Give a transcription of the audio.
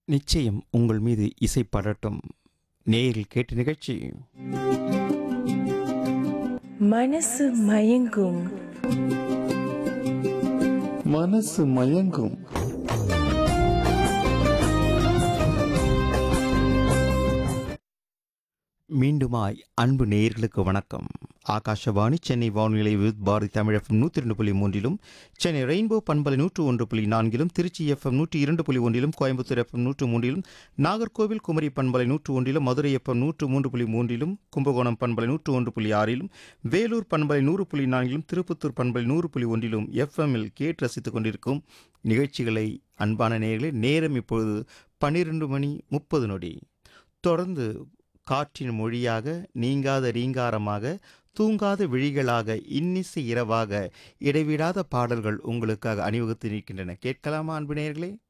நிச்சயம் உங்கள் மீது இசை படட்டும். நேயர்கள் கேட்ட நிகழ்ச்சி மனசு மயங்கும். மனசு மயங்கும். மீண்டுமாய் அன்பு நேயர்களுக்கு வணக்கம். ஆகாஷவாணி சென்னை வானொலி with Bharathi Tamil FM 102.3, Chennai rainbow பண்பலை 101.4, திருச்சி எஃப்எம் 102.1, கோயம்புத்தூர் எஃப்எம் 103, நாகர்கோவில் குமரி பண்பலை 101, மதுரை எஃப்எம் 103.3, கும்பகோணம் பண்பலை 101.6, வேலூர் பண்பலை 100.4, திருப்பத்தூர் பண்பலை 100.1 எஃப்எம்மில் கேட்டு ரசித்துக் கொண்டிருக்கும் நிகழ்ச்சிகளை அன்பான நேயர்களே, நேரம் இப்பொழுது 12:30. தொடர்ந்து காற்றின் மொழியாக, நீங்காத ரீங்காரமாக, தூங்காத விழிகளாக, இன்னிசை இரவாக, இடைவிடாத பாடல்கள் உங்களுக்காக அணிவகுத்து நிற்கின்றன. கேட்கலாமா அன்பு நேயர்களே?